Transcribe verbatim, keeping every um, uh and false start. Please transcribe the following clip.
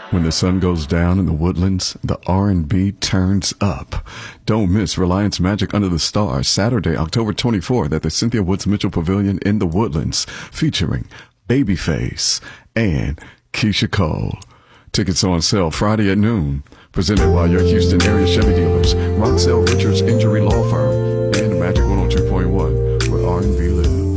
When the sun goes down in the woodlands, the R and B turns up. Don't miss Reliance Magic Under the Stars, Saturday, October twenty-fourth at the Cynthia Woods Mitchell Pavilion in the Woodlands, featuring Babyface and Keisha Cole. Tickets on sale Friday at noon. Presented by your Houston area Chevy dealers, Roxell Richards Injury Law Firm, and Magic one oh two point one, where R and B lives.